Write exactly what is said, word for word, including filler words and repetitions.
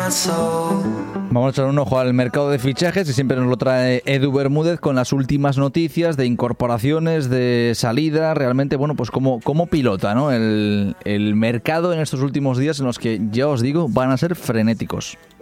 Vamos a echar un ojo al mercado de fichajes y siempre nos lo trae Edu Bermúdez con las últimas noticias de incorporaciones, de salida. Realmente, bueno, pues como, como pilota, ¿no? El, el mercado en estos últimos días en los que, ya os digo, van a ser frenéticos.